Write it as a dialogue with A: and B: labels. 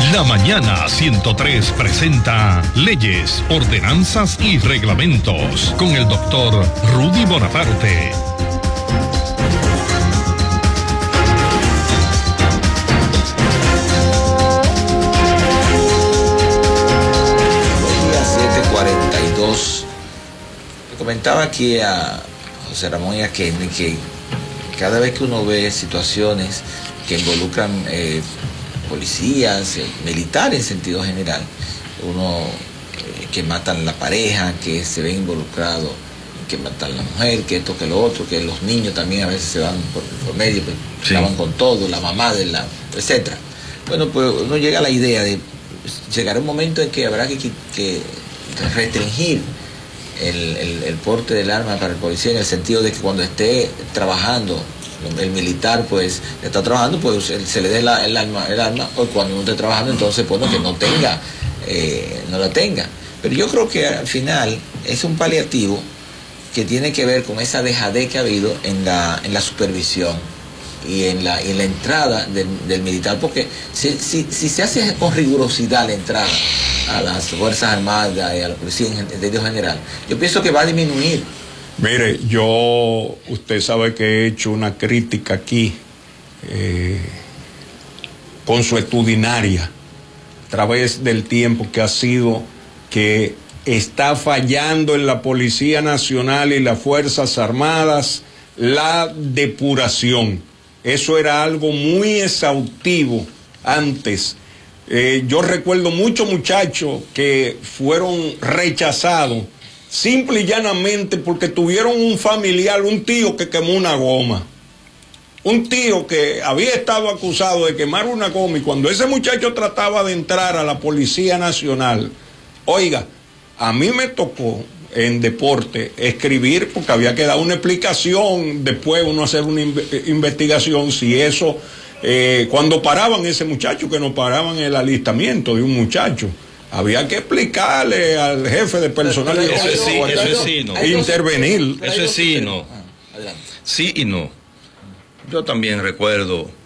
A: La Mañana 103 presenta Leyes, Ordenanzas y Reglamentos con el doctor Rudy Bonaparte.
B: Día 7:42. Le comentaba aquí a José Ramón y a Kenny que cada vez que uno ve situaciones que involucran policías, militares en sentido general, que matan la pareja, que se ven involucrados, que matan a la mujer, que esto, que lo otro, que los niños también a veces se van por medio, pues, sí, acaban con todo, la mamá de la, etcétera. Bueno, pues uno llega a la idea de llegará un momento en que habrá que restringir el porte del arma para el policía, en el sentido de que cuando esté trabajando el militar, pues está trabajando, pues se le dé el arma, o cuando no esté trabajando, entonces pues no, que no tenga, no la tenga. Pero yo creo que al final es un paliativo que tiene que ver con esa dejadez que ha habido en la supervisión y en la entrada del militar, porque si se hace con rigurosidad la entrada a las Fuerzas Armadas y a la policía en sentido general, yo pienso que va a disminuir.
C: Mire, usted sabe que he hecho una crítica aquí consuetudinaria a través del tiempo, que ha sido que está fallando en la Policía Nacional y las Fuerzas Armadas la depuración. Eso era algo muy exhaustivo antes. Yo recuerdo muchos muchachos que fueron rechazados simple y llanamente porque tuvieron un familiar, un tío que quemó una goma. Un tío que había estado acusado de quemar una goma, y cuando ese muchacho trataba de entrar a la Policía Nacional, oiga, a mí me tocó en deporte escribir, porque había que dar una explicación, después uno hacer una investigación si eso, cuando paraban ese muchacho, que no paraban el alistamiento de un muchacho, había que explicarle al jefe de personal.
D: Eso es sí, no.
C: Intervenir.
D: Eso es sí, no. Sí y no. Yo también recuerdo